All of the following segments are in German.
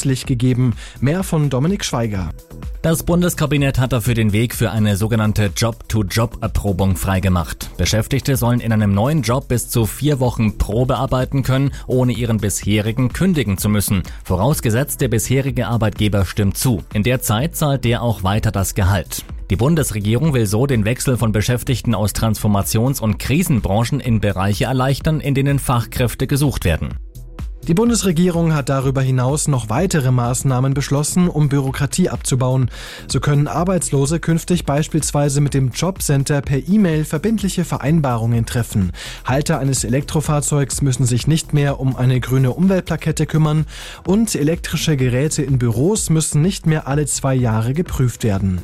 grünes Licht gegeben. Mehr von Dominik Schweiger. Das Bundeskabinett hat dafür den Weg für eine sogenannte Job-to-Job-Erprobung freigemacht. Beschäftigte sollen in einem neuen Job bis zu 4 Wochen Probe arbeiten können, ohne ihren bisherigen kündigen zu müssen. Vorausgesetzt, der bisherige Arbeitgeber stimmt zu. In der Zeit zahlt der auch weiter das Gehalt. Die Bundesregierung will so den Wechsel von Beschäftigten aus Transformations- und Krisenbranchen in Bereiche erleichtern, in denen Fachkräfte gesucht werden. Die Bundesregierung hat darüber hinaus noch weitere Maßnahmen beschlossen, um Bürokratie abzubauen. So können Arbeitslose künftig beispielsweise mit dem Jobcenter per E-Mail verbindliche Vereinbarungen treffen. Halter eines Elektrofahrzeugs müssen sich nicht mehr um eine grüne Umweltplakette kümmern und elektrische Geräte in Büros müssen nicht mehr alle 2 Jahre geprüft werden.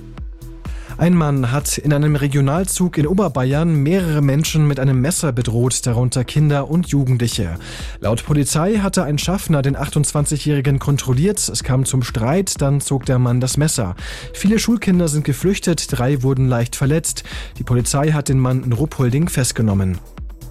Ein Mann hat in einem Regionalzug in Oberbayern mehrere Menschen mit einem Messer bedroht, darunter Kinder und Jugendliche. Laut Polizei hatte ein Schaffner den 28-Jährigen kontrolliert. Es kam zum Streit, dann zog der Mann das Messer. Viele Schulkinder sind geflüchtet, 3 wurden leicht verletzt. Die Polizei hat den Mann in Ruppolding festgenommen.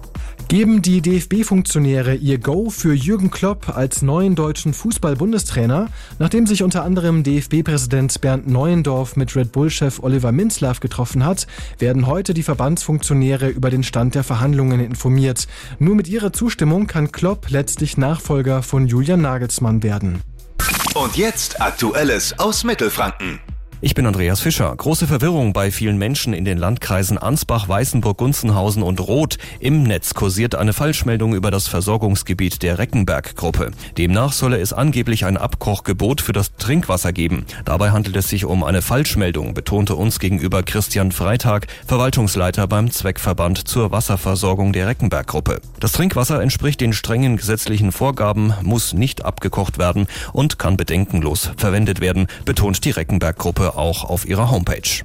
Geben die DFB-Funktionäre ihr Go für Jürgen Klopp als neuen deutschen Fußball-Bundestrainer? Nachdem sich unter anderem DFB-Präsident Bernd Neuendorf mit Red Bull-Chef Oliver Minzlaff getroffen hat, werden heute die Verbandsfunktionäre über den Stand der Verhandlungen informiert. Nur mit ihrer Zustimmung kann Klopp letztlich Nachfolger von Julian Nagelsmann werden. Und jetzt Aktuelles aus Mittelfranken. Ich bin Andreas Fischer. Große Verwirrung bei vielen Menschen in den Landkreisen Ansbach, Weißenburg, Gunzenhausen und Roth. Im Netz kursiert eine Falschmeldung über das Versorgungsgebiet der Reckenberg-Gruppe. Demnach solle es angeblich ein Abkochgebot für das Trinkwasser geben. Dabei handelt es sich um eine Falschmeldung, betonte uns gegenüber Christian Freitag, Verwaltungsleiter beim Zweckverband zur Wasserversorgung der Reckenberg-Gruppe. Das Trinkwasser entspricht den strengen gesetzlichen Vorgaben, muss nicht abgekocht werden und kann bedenkenlos verwendet werden, betont die Reckenberg-Gruppe auch auf ihrer Homepage.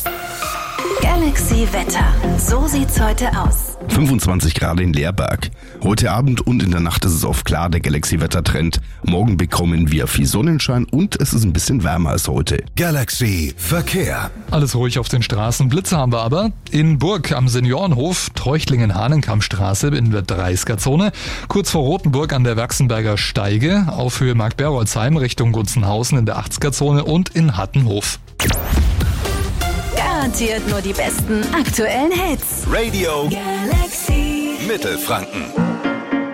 Galaxy Wetter. So sieht's heute aus. 25 Grad in Leerberg. Heute Abend und in der Nacht ist es oft klar, der Galaxy-Wettertrend. Morgen bekommen wir viel Sonnenschein und es ist ein bisschen wärmer als heute. Galaxy Verkehr. Alles ruhig auf den Straßen. Blitze haben wir aber. In Burg am Seniorenhof, Treuchtlingen-Hahnenkammstraße in der 30er-Zone. Kurz vor Rothenburg an der Wachsenberger Steige. Auf Höhe Mark-Berolzheim Richtung Gunzenhausen in der 80er-Zone und in Hattenhof. Garantiert nur die besten aktuellen Hits. Radio Galaxy Mittelfranken.